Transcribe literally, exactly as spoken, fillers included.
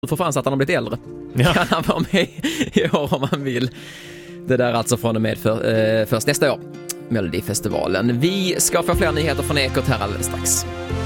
för fan så att han har blivit äldre. Ja. Kan han vara med i år om han vill. Det där alltså från och med för, eh, först nästa år. Melodifestivalen. Vi ska få fler nyheter från Ekot här alldeles strax.